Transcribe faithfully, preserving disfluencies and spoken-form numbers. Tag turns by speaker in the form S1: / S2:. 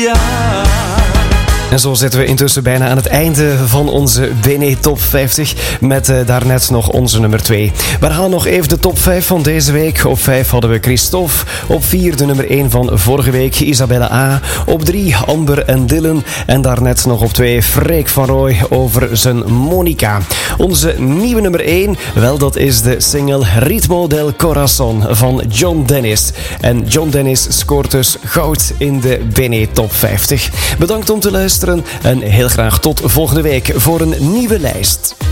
S1: En zo zitten we intussen bijna aan het einde van onze Bene Top vijftig. Met uh, daarnet nog onze nummer twee. We halen nog even de top vijf van deze week. Op vijf hadden we Christophe. Op vier de nummer één van vorige week, Isabella A. Op drie Amber en Dylan. En daarnet nog op twee Freek van Rooij over zijn Monica. Onze nieuwe nummer één, wel dat is de single Ritmo del Corazon van John Dennis. En John Dennis scoort dus goud in de Bene Top vijftig. Bedankt om te luisteren. En heel graag tot volgende week voor een nieuwe lijst.